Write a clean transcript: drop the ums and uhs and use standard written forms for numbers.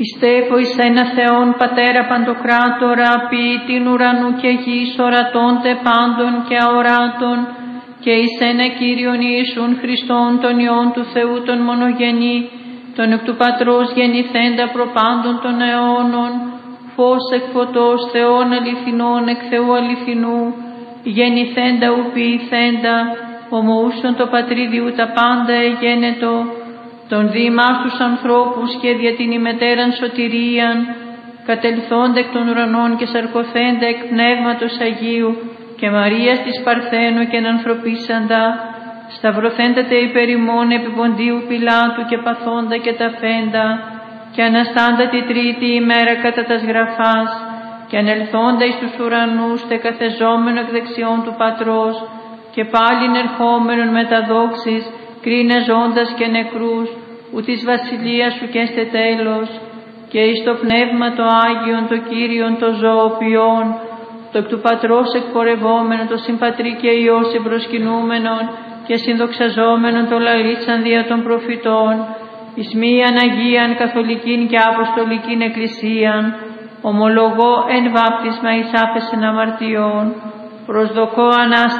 Πιστεύω εις ένα Θεόν Πατέρα Παντοκράτορα, ποιητήν ουρανού και γης, ορατώντε πάντων και αοράτων, και εις ένα Κύριον Ιησούν Χριστόν, τον Υιόν του Θεού τον μονογενή, τον εκ του Πατρός γεννηθέντα προπάντων των αιώνων, φως εκ φωτός, Θεόν αληθινών εκ Θεού αληθινού, γεννηθέντα ου ποιηθέντα, ομοούσον το πατρίδιου τα πάντα εγένετο, τον διημάς τους ανθρώπους και δια την ημετέραν σωτηρίαν, κατελθόντα εκ των ουρανών και σαρκωθέντα εκ Πνεύματος Αγίου και Μαρίας της Παρθένου και ανθρωπίσαντα, σταυρωθέντατε υπέρ ημών επί Ποντίου Πιλάτου και παθόντα και ταφέντα, και αναστάντα τη τρίτη ημέρα κατά τας γραφάς, και ανελθόντα εις τους ουρανούς τεκαθεζόμενο εκ δεξιών του Πατρός, και πάλιν ερχόμενον με τα δόξης, κρίνε ζώντας και νεκρούς, ου της βασιλείας σου και έστε τέλος, και εις το Πνεύμα το Άγιον, το Κύριον, το ζωοποιών, το εκ του Πατρός εκπορευόμενο, το συμπατρί και Υιό συμπροσκυνούμενον και συνδοξαζόμενον το λαλήσαν δια των προφητών, εις μίαν Αγίαν Καθολικήν και Αποστολικήν Εκκλησίαν, ομολογώ εν βάπτισμα εις άφεσιν αμαρτιών, προσδοκώ Ανάσταση